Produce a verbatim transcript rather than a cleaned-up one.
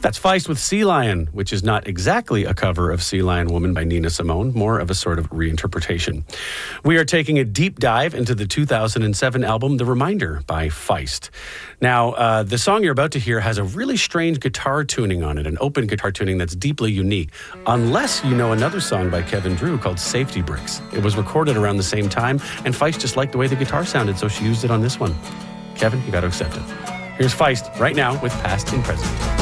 That's Feist with Sea Lion, which is not exactly a cover of Sea Lion Woman by Nina Simone, more of a sort of reinterpretation. We are taking a deep dive into the two thousand seven album, The Reminder by Feist. Now, uh, the song you're about to hear has a really strange guitar tuning on it, an open guitar tuning that's deeply unique, unless you know another song by Kevin Drew called Safety Bricks. It was recorded around the same time, and Feist just liked the way the guitar sounded, so she used it on this one. Kevin, you got to accept it. Here's Feist right now with Past and Present.